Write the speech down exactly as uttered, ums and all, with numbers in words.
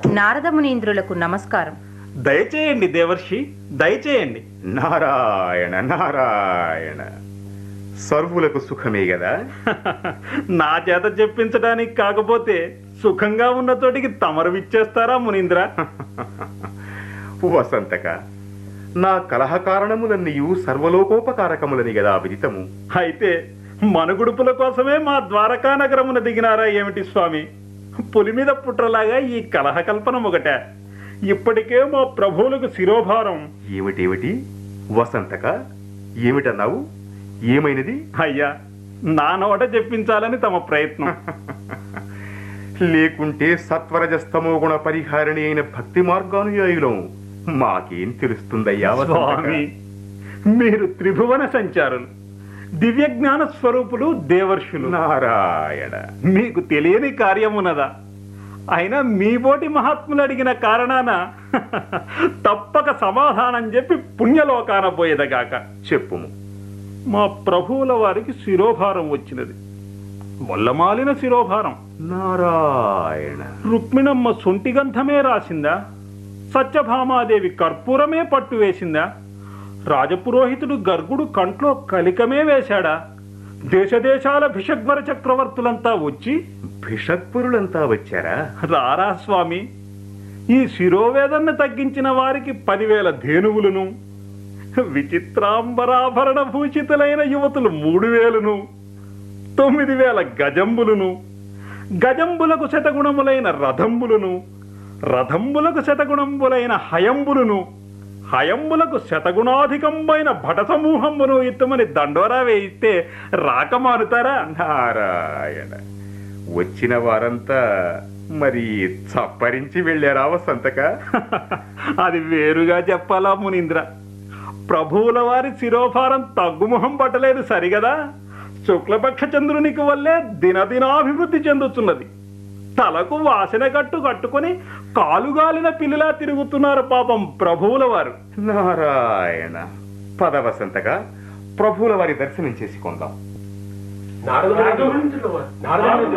నారద మునీంద్రులకు నమస్కారం. దయచేయండి దేవర్షి, దయచేయండి. నారాయణ నారాయణ, సర్వులకు సుఖమే కదా? నా చేత చెప్పించడానికి కాకపోతే సుఖంగా ఉన్న తోటికి తమరు విచ్చేస్తారా మునీంద్ర? వసంతక, నా కలహ కారణములన్నీయు సర్వలోకోపకారకములని గదా విదితము. అయితే మనుగుడుపుల కోసమే మా ద్వారకా నగరమున దిగినారా ఏమిటి స్వామి? పులి మీద పుట్రలాగా ఈ కలహ కల్పన ఒకట. ఇప్పటికే మా ప్రభువులకు శిరోభారం. ఏమిటేమిటి వసంతక, ఏమిటన్నావు? ఏమైనది? అయ్యా, నా నోట చెప్పించాలని తమ ప్రయత్నం. లేకుంటే సత్వరజస్తమో గుణ పరిహారిణి అయిన భక్తి మార్గానుయాయులం మాకేం తెలుస్తుందయ్యా స్వామి, మీరు త్రిభువన సంచారులు, దివ్య జ్ఞాన స్వరూపులు, దేవర్షులు. నారాయణ, మీకు తెలియని కార్యమున్నదా? అయినా మీ బోటి మహాత్ములు అడిగిన కారణాన తప్పక సమాధానం చెప్పి పుణ్యలోకాన పోయేదగాక. చెప్పుము. మా ప్రభువుల వారికి శిరోభారం వచ్చినది. వల్లమాలిన శిరోభారం. నారాయణ, రుక్మిణమ్మ సొంటి గంధమే రాసిందా? సత్యభామాదేవి కర్పూరమే పట్టు వేసిందా? రాజపురోహితుడు గర్గుడు కంట్లో కలికమే వేశాడా? దేశదేశాల భిషగ్వర చక్రవర్తులంతా వచ్చి భిషక్పురులంతా వచ్చారా? రారా స్వామి, ఈ శిరోవేదన్ని తగ్గించిన వారికి పదివేల ధేనువులను, విచిత్రాంబరాభరణ భూషితులైన యువతులు మూడు వేలును, తొమ్మిది వేల గజంబులను, గజంబులకు శతగుణములైన రథంబులను, రథంబులకు శతగుణంబులైన హయంబులను, హయంబులకు శతగుణాధికంబైన భట సమూహంబును ఇత్తమని దండోరా వేయిస్తే రాకమానుతారా? నారాయణ, వచ్చిన వారంతా మరి చప్పరించి వెళ్ళారా వసంతక? అది వేరుగా చెప్పాలా మునీంద్ర? ప్రభువుల వారి శిరోభారం తగ్గుముఖం పట్టలేదు సరిగదా? శుక్లపక్ష చంద్రునికి వల్లే దినదినాభివృద్ధి చెందుతున్నది. తలకు వాసన కట్టు కట్టుకొని కాలుగాలిన పిల్లిలా తిరుగుతున్నారు పాపం ప్రభువుల వారు. నారాయణ, పద వసంతక, ప్రభువుల వారి దర్శనం చేసుకుందాం.